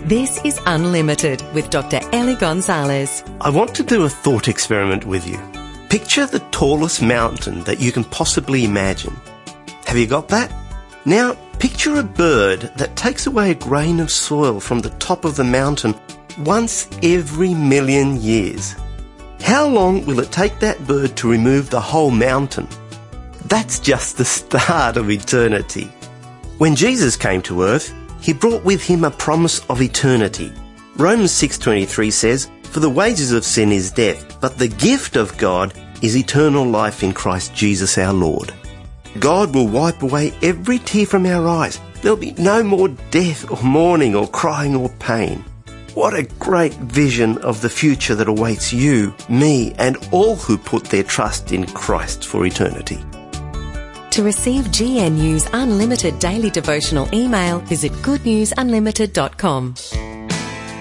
This is Unlimited with Dr. Ellie Gonzalez. I want to do a thought experiment with you. Picture the tallest mountain that you can possibly imagine. Have you got that? Now, picture a bird that takes away a grain of soil from the top of the mountain once every 1,000,000 years. How long will it take that bird to remove the whole mountain? That's just the start of eternity. When Jesus came to earth, he brought with him a promise of eternity. Romans 6:23 says, "For the wages of sin is death, but the gift of God is eternal life in Christ Jesus our Lord." God will wipe away every tear from our eyes. There'll be no more death or mourning or crying or pain. What a great vision of the future that awaits you, me, and all who put their trust in Christ for eternity. To receive GNU's Unlimited Daily Devotional email, visit goodnewsunlimited.com.